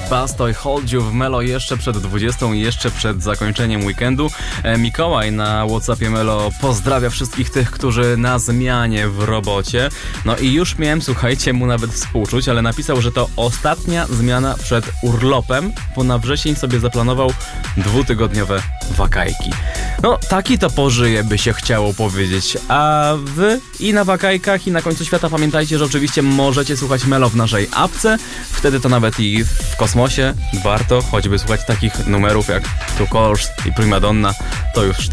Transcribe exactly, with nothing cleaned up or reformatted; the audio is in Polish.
Bastoj Hold You w Melo jeszcze przed dwudziestą i jeszcze przed zakończeniem weekendu. E, Mikołaj na WhatsAppie Melo pozdrawia wszystkich tych, którzy na zmianie w robocie. No i już miałem, słuchajcie, mu nawet współczuć, ale napisał, że to ostatnia zmiana przed urlopem, bo na wrzesień sobie zaplanował dwutygodniowe wakajki. No, taki to pożyje, by się chciało powiedzieć. A wy i na wakajkach, i na końcu świata pamiętajcie, że oczywiście możecie słuchać Melo w naszej apce. Wtedy to nawet i w kosmosie warto choćby słuchać takich numerów jak Two Colors i Primadonna. To już